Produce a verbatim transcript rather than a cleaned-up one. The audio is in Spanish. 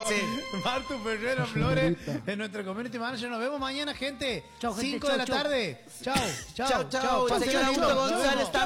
Martu Ferrero Flores, en nuestro community manager. Nos vemos mañana, gente. Chau, gente. cinco Chau, de la chau. tarde. Chao, chao, Chau, chau. chau. Señor Augusto González.